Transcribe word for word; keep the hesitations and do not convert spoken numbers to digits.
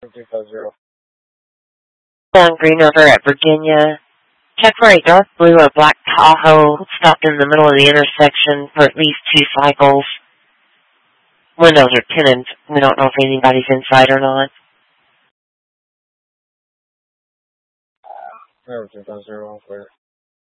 two five zero. On Green River at Virginia. Check for a dark blue or black Tahoe stopped in the middle of the intersection for at least two cycles. Windows are tinted. We don't know if anybody's inside or not. River two five zero, clear.